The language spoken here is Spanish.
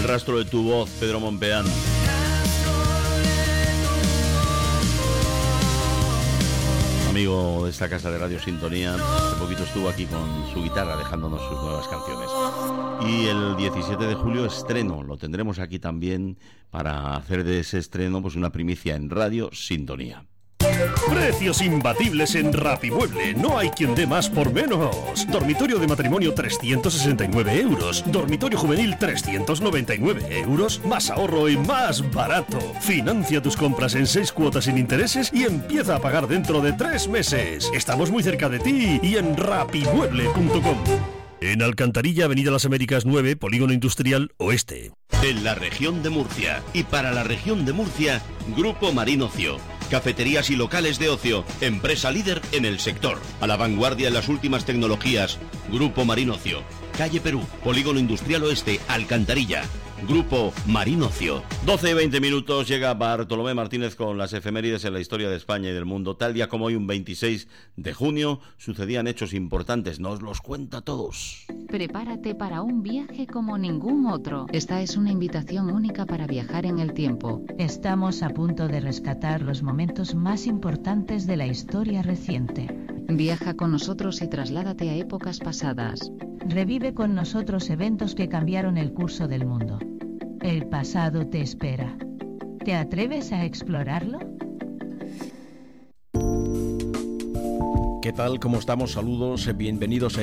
rastro de tu voz, Pedro Mompeán. Amigo de esta casa de Radio Sintonía, hace poquito estuvo aquí con su guitarra dejándonos sus nuevas canciones. Y el 17 de julio estreno, lo tendremos aquí también para hacer de ese estreno pues una primicia en Radio Sintonía. Precios imbatibles en Rapimueble. No hay quien dé más por menos. Dormitorio de matrimonio 369 euros. Dormitorio juvenil 399 euros. Más ahorro y más barato. Financia tus compras en 6 cuotas sin intereses y empieza a pagar dentro de 3 meses. Estamos muy cerca de ti y en rapimueble.com. En Alcantarilla, Avenida Las Américas 9, Polígono Industrial Oeste. En la región de Murcia y para la región de Murcia, Grupo Marín Ocio. Cafeterías y locales de ocio, empresa líder en el sector. A la vanguardia en las últimas tecnologías, Grupo Marín Ocio. Calle Perú, Polígono Industrial Oeste, Alcantarilla. Grupo Marín Ocio. 12 y 20 minutos, llega Bartolomé Martínez con las efemérides en la historia de España y del mundo. Tal día como hoy, un 26 de junio, sucedían hechos importantes. Nos los cuenta todos. Prepárate para un viaje como ningún otro. Esta es una invitación única para viajar en el tiempo. Estamos a punto de rescatar los momentos más importantes de la historia reciente. Viaja con nosotros y trasládate a épocas pasadas. Revive con nosotros eventos que cambiaron el curso del mundo. El pasado te espera. ¿Te atreves a explorarlo? ¿Qué tal? ¿Cómo estamos? Saludos, bienvenidos a